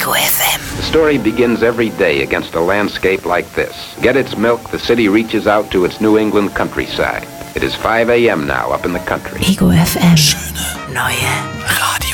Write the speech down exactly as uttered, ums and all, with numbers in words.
Ego F M. The story begins every day against a landscape like this. Get its milk, the city reaches out to its New England countryside. It is five a.m. now up in the country. Ego F M. Schöne Neue Radio.